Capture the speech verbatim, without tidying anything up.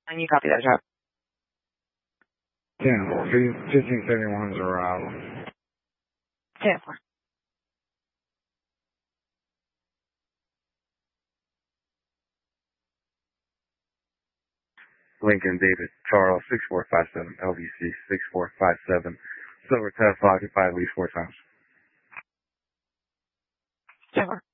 And you copy that, Jeff. ten, fifteen seventy-one is arrival. ten four. Lincoln David Charles six four five seven L V C six four five seven. Silver Tesla occupied at least four times. ten four.